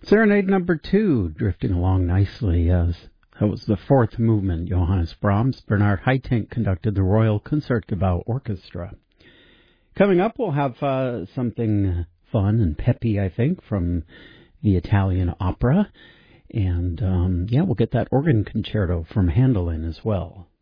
Serenade number 2, drifting along nicely. That was the fourth movement. Johannes Brahms. Bernard Haitink conducted the Royal Concertgebouw Orchestra. Coming up, we'll have something fun and peppy, I think, from the Italian opera. And, we'll get that organ concerto from Handel in as well.